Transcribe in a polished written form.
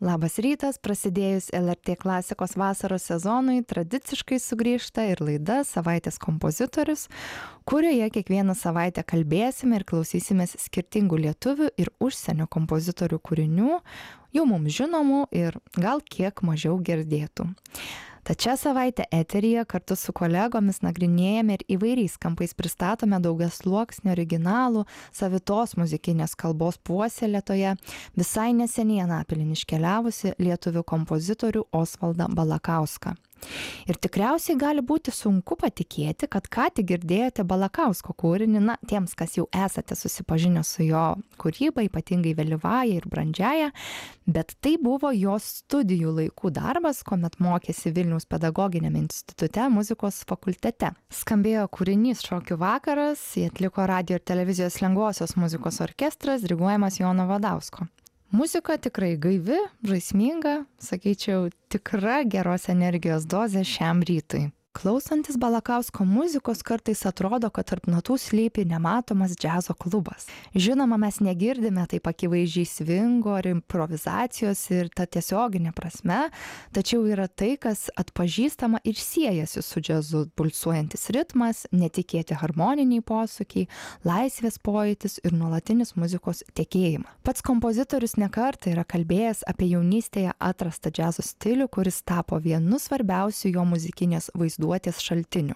Labas rytas, prasidėjus LRT klasikos vasaros sezonui tradiciškai sugrįžta ir laida Savaitės kompozitorius, kurioje kiekvieną savaitę kalbėsime ir klausysimės skirtingų lietuvių ir užsienio kompozitorių kūrinių, jau mums žinomų ir gal kiek mažiau girdėtų. Tad šią savaitę eteryje kartu su kolegomis nagrinėjame ir įvairiais kampais pristatome daugiasluoksnį originalų savitos muzikinės kalbos puoselėtoją, visai neseniai Anapilin iškeliavusi lietuvių kompozitorių Osvaldą Balakauską. Ir tikriausiai gali būti sunku patikėti, kad ką tik girdėjote Balakausko kūrinį, tiems, kas jau esate susipažinę su jo kūryba, ypatingai vėlyvąja ir brandžiaja, bet tai buvo jo studijų laikų darbas, kuomet mokėsi Vilniaus pedagoginiame institute muzikos fakultete. Skambėjo kūrinys Šokių vakaras, jį atliko radio ir televizijos lengvosios muzikos orkestras, diriguojamas Jono Vadausko. Muzika tikrai gaivi, žaisminga, sakyčiau, tikra geros energijos dozė šiam rytui. Klausantis Balakausko muzikos kartais atrodo, kad tarp natų slypi nematomas džiazo klubas. Žinoma, mes negirdime taip akivaizdžiai svingo ar improvizacijos ir ta tiesioginė prasme, tačiau yra tai, kas atpažįstama ir siejasi su džiazu: pulsuojantis ritmas, netikėti harmoniniai posūkiai, laisvės pojūtis ir nuolatinis muzikos tekėjimas. Pats kompozitorius nekartą yra kalbėjęs apie jaunystėje atrastą džiazo stilių, kuris tapo vienu svarbiausių jo muzikinės vaizduotės šaltinių.